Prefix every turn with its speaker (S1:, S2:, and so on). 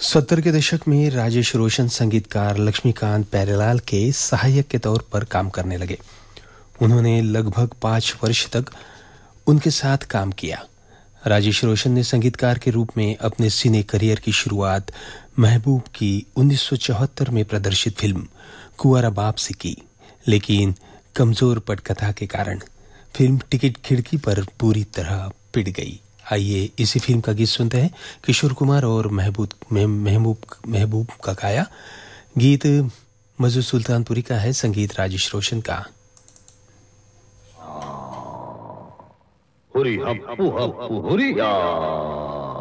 S1: 70 के दशक में राजेश रोशन संगीतकार लक्ष्मीकांत प्यारेलाल के सहायक के तौर पर काम करने लगे। उन्होंने लगभग 5 वर्ष तक उनके साथ काम किया। राजेश रोशन ने संगीतकार के रूप में अपने सिने करियर की शुरुआत महबूब की 1974 में प्रदर्शित फिल्म कुंवारा बाप से की, लेकिन कमजोर पटकथा के कारण फिल्म टिकट खिड़की पर पूरी तरह पिट गई। आइए इसी फिल्म का गीत सुनते हैं। किशोर कुमार और महबूब का गाया गीत मजू सुल्तानपुरी का है, संगीत राजेश रोशन का।
S2: हुरी हप्पू हप्पू हुरिया।